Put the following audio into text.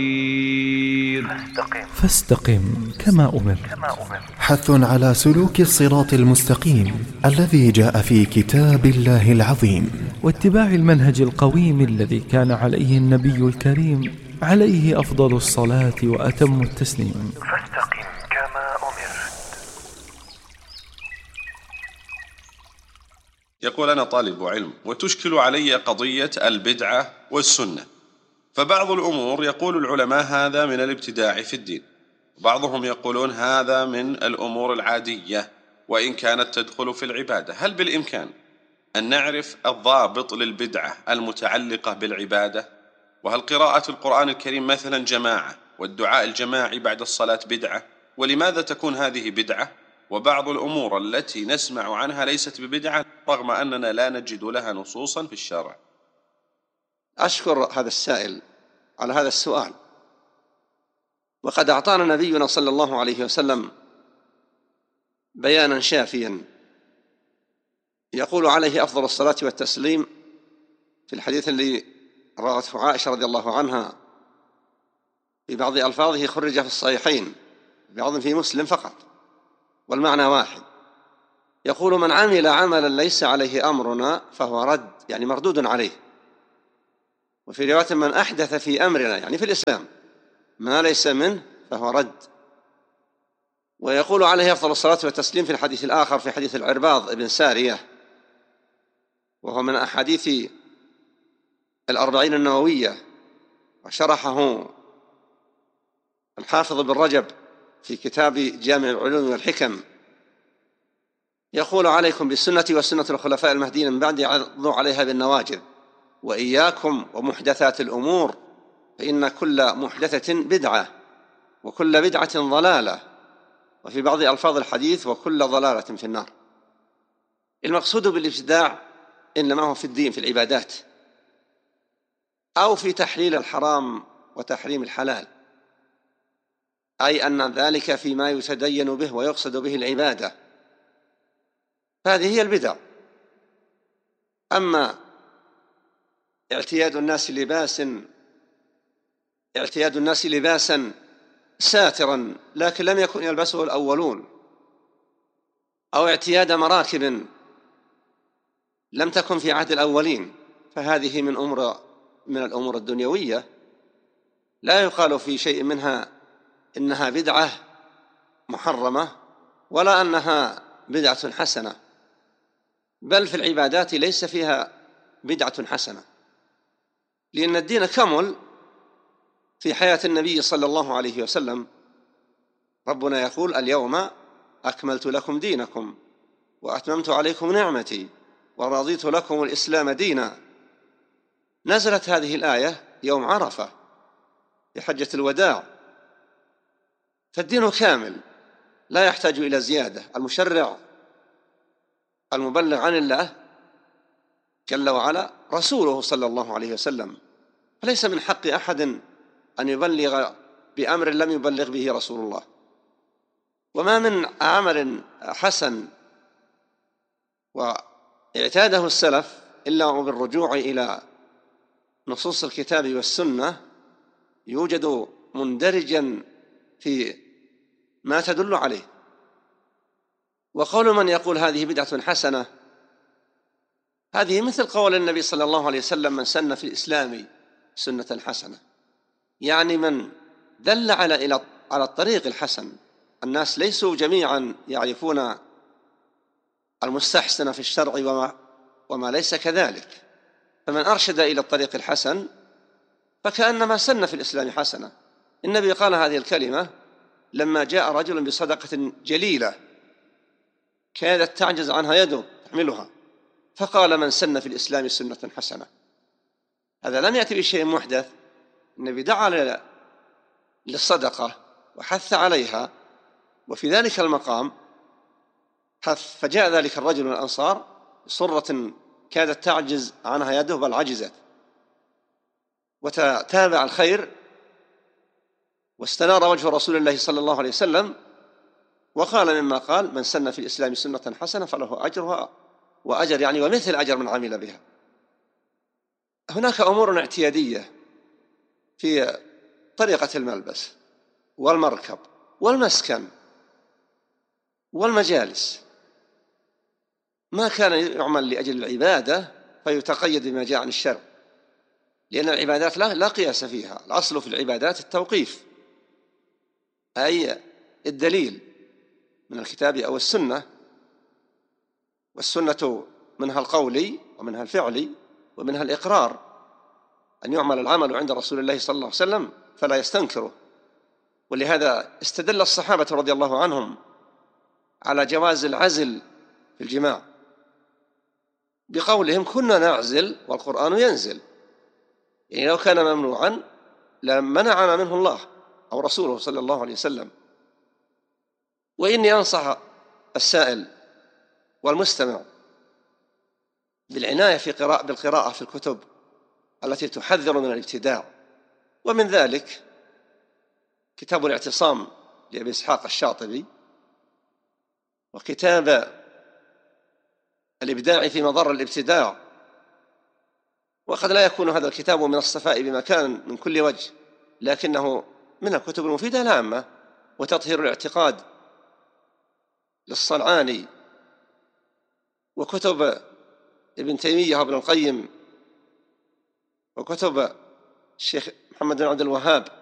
فاستقم كما أمر. حث على سلوك الصراط المستقيم الذي جاء في كتاب الله العظيم، واتباع المنهج القويم الذي كان عليه النبي الكريم عليه أفضل الصلاة وأتم التسليم. فاستقم كما أمرت. يقول: أنا طالب علم وتشكل علي قضية البدعة والسنة، فبعض الأمور يقول العلماء هذا من الابتداع في الدين، بعضهم يقولون هذا من الأمور العادية وإن كانت تدخل في العبادة. هل بالإمكان أن نعرف الضابط للبدعة المتعلقة بالعبادة؟ وهل قراءة القرآن الكريم مثلا جماعة والدعاء الجماعي بعد الصلاة بدعة؟ ولماذا تكون هذه بدعة وبعض الأمور التي نسمع عنها ليست ببدعة رغم أننا لا نجد لها نصوصا في الشرع؟ أشكر هذا السائل على هذا السؤال، وقد أعطانا نبينا صلى الله عليه وسلم بيانا شافيا يقول عليه أفضل الصلاة والتسليم في الحديث الذي روته عائشة رضي الله عنها في بعض ألفاظه خرج في الصحيحين، بعض في مسلم فقط والمعنى واحد. يقول: من عمل عملا ليس عليه أمرنا فهو رد، يعني مردود عليه. وفي رواية: من أحدث في أمرنا، يعني في الإسلام، ما ليس منه فهو رد. ويقول عليه أفضل الصلاة والتسليم في الحديث الآخر، في حديث العرباض بن سارية، وهو من أحاديث الأربعين النووية، وشرحه الحافظ بن رجب في كتاب جامع العلوم والحكم، يقول: عليكم بالسنة وسنة الخلفاء المهديين من بعد، عضوا عليها بالنواجذ، وإياكم ومحدثات الأمور، فإن كل محدثة بدعة وكل بدعة ضلالة، وفي بعض ألفاظ الحديث: وكل ضلالة في النار. المقصود بالابتداع إنما هو في الدين، في العبادات، أو في تحليل الحرام وتحريم الحلال، أي أن ذلك فيما يتدين به ويقصد به العبادة، هذه هي البدع. أما اعتياد الناس لباسا ساترا لكن لم يكن يلبسه الأولون، أو اعتياد مراكب لم تكن في عهد الأولين، فهذه من الأمور الدنيوية، لا يقال في شيء منها إنها بدعة محرمة ولا أنها بدعة حسنة، بل في العبادات ليس فيها بدعة حسنة، لأن الدين كمل في حياة النبي صلى الله عليه وسلم. ربنا يقول: اليوم أكملت لكم دينكم وأتممت عليكم نعمتي ورضيت لكم الإسلام دينا. نزلت هذه الآية يوم عرفة في حجة الوداع، فالدين كامل لا يحتاج إلى زيادة. المشرع المبلغ عن الله جل وعلا رسوله صلى الله عليه وسلم، فليس من حق أحد أن يبلغ بأمر لم يبلغ به رسول الله. وما من عمل حسن واعتاده السلف إلا بالرجوع إلى نصوص الكتاب والسنة يوجد مندرجا في ما تدل عليه. وقول من يقول هذه بدعة حسنة، هذه مثل قول النبي صلى الله عليه وسلم: من سن في الإسلام سنة حسنة، يعني من دل على الطريق الحسن. الناس ليسوا جميعا يعرفون المستحسن في الشرع وما ليس كذلك، فمن أرشد إلى الطريق الحسن فكأنما سن في الإسلام حسنة. النبي قال هذه الكلمة لما جاء رجل بصدقة جليلة كادت تعجز عنها يده تحملها، فقال: من سن في الإسلام سنة حسنة. هذا لم يأتي بشيء محدث، النبي دعا للصدقة وحث عليها، وفي ذلك المقام حث، فجاء ذلك الرجل من الأنصار صرة كادت تعجز عنها يده بل عجزت، وتتابع الخير واستنار وجه رسول الله صلى الله عليه وسلم، وقال مما قال: من سن في الإسلام سنة حسنة فله أجرها وأجر، يعني ومثل أجر من عمل بها. هناك أمور اعتيادية في طريقة الملبس والمركب والمسكن والمجالس، ما كان يعمل لأجل العبادة فيتقيد بما جاء عن الشرع، لأن العبادات لا قياس فيها. الأصل في العبادات التوقيف، أي الدليل من الكتاب أو السنة، والسنة منها القولي ومنها الفعلي ومنها الإقرار، أن يعمل العمل عند رسول الله صلى الله عليه وسلم فلا يستنكره. ولهذا استدل الصحابة رضي الله عنهم على جواز العزل في الجماع بقولهم كنا نعزل والقرآن ينزل، يعني لو كان ممنوعا لمنعنا منه الله أو رسوله صلى الله عليه وسلم. وإني أنصح السائل والمستمع بالعناية بالقراءة في الكتب التي تحذر من الابتداع، ومن ذلك كتاب الاعتصام لأبي إسحاق الشاطبي، وكتاب الإبداع في مضار الابتداع. وقد لا يكون هذا الكتاب من الصفاء بمكان من كل وجه، لكنه من الكتب المفيدة العامة، وتطهير الاعتقاد للصنعاني، وكتب ابن تيمية وابن القيم، وكتب الشيخ محمد بن عبد الوهاب